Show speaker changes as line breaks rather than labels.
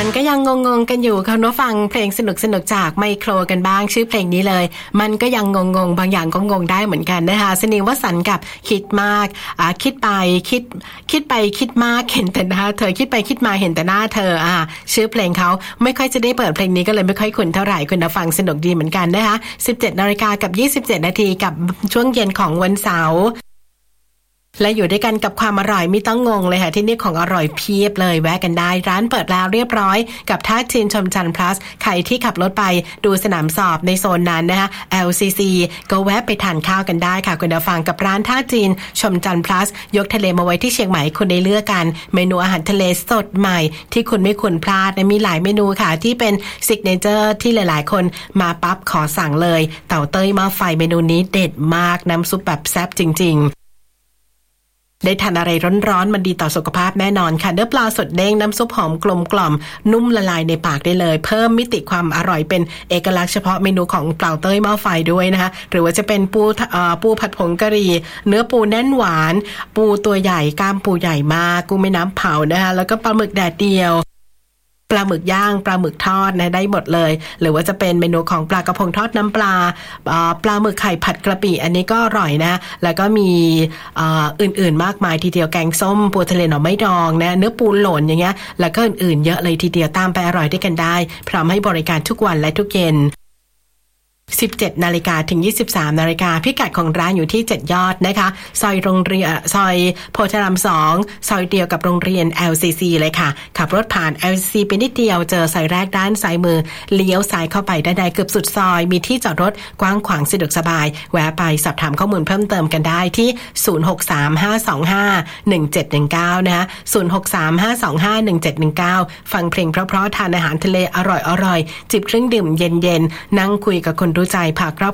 มันก็ยังงงๆกันอยู่ค่ะฟังเพลงสนุกๆจากไมโครกันบ้างชื่อเพลงนี้เลยมันก็ยังงงๆบางอย่างก็งงได้เหมือนกันนะคะสนิวสันต์กับคิดมากคิดไปคิดมากเห็นแต่หน้าเธอคิดไปคิดมาเห็นแต่หน้าเธอชื่อเพลงเขาไม่ค่อยจะได้เปิดเพลงนี้ก็เลยไม่ค่อยคุ้นเท่าไหร่คุณฟังสนุกดีเหมือนกันนะคะ 17:27 น.กับช่วงเย็นของวันเสาร์และอยู่ด้วยกันกับความอร่อยไม่ต้องงงเลยค่ะที่นี่ของอร่อยเพียบเลยแวะกันได้ร้านเปิดแล้วเรียบร้อยกับท่าจีนชมจันทร์ plus ใครที่ขับรถไปดูสนามสอบในโซนนั้นนะคะ LCC ก็แวะไปทานข้าวกันได้ค่ะคุณผู้ฟังกับร้านท่าจีนชมจันทร์ plus ยกทะเลมาไว้ที่เชียงใหม่คุณได้เลือกกันเมนูอาหารทะเลสดใหม่ที่คุณไม่ควรพลาดนะมีหลายเมนูค่ะที่เป็นซิกเนเจอร์ที่หลายๆคนมาปั๊บขอสั่งเลยเต่าเต้ยหม้อไฟเมนูนี้เด็ดมากน้ำซุปแบบแซ่บจริงๆได้ทานอะไรร้อนๆมันดีต่อสุขภาพแน่นอนค่ะเนื้อปลาสดเด้งน้ำซุปหอมกลมกล่อมนุ่มละลายในปากได้เลยเพิ่มมิติความอร่อยเป็นเอกลักษณ์เฉพาะเมนูของเต่าเต้ยหม้อไฟด้วยนะคะหรือว่าจะเป็นปูผัดผงกะหรี่เนื้อปูแน่นหวานปูตัวใหญ่กล้ามปูใหญ่มากกุ้งแม่น้ำเผานะคะแล้วก็ปลาหมึกแดดเดียวปลาหมึกย่างปลาหมึกทอดนะได้หมดเลยหรือว่าจะเป็นเมนูของปลากระพงทอดน้ำปลาปลาหมึกไข่ผัดกระปิอันนี้ก็อร่อยนะแล้วก็มีอื่นๆมากมายทีเดียวแกงส้มปูทะเลหน่อไม้ดองนะเนื้อปูหล่นอย่างเงี้ยแล้วก็อื่นๆเยอะเลยทีเดียวตามไปอร่อยด้วยกันได้พร้อมให้บริการทุกวันและทุกเย็น17 นาฬิกาถึง 23 นาฬิกาพิกัดของร้านอยู่ที่7ยอดนะคะซอยโรงเรียนซอยโพธาราม2ซอยเดียวกับโรงเรียน LCC เลยค่ะขับรถผ่าน LCC ไปนิดเดียวเจอซอยแรกด้านซ้ายมือเลี้ยวซ้ายเข้าไปด้านในเกือบสุดซอยมีที่จอดรถกว้างขวางสะดวกสบายแวะไปสอบถามข้อมูลเพิ่มเติมกันได้ที่0635251719นะคะ0635251719ฟังเพลงเพราะๆทานอาหารทะเลอร่อยๆจิบเครื่องดื่มเย็นๆนั่งคุยกับคนรู้ใจพาครอบ